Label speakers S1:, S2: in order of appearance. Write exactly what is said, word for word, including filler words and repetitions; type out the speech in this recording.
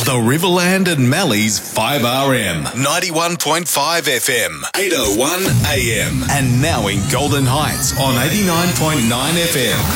S1: The Riverland and Mallee's five R M, ninety-one point five F M, eight oh one A M, and now in Golden Heights on eighty-nine point nine F M.